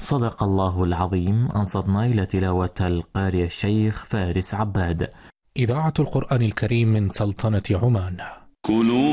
صدق الله العظيم. أنصتنا إلى تلاوة القارئ الشيخ فارس عباد. إذاعة القرآن الكريم من سلطنة عمان. كونوا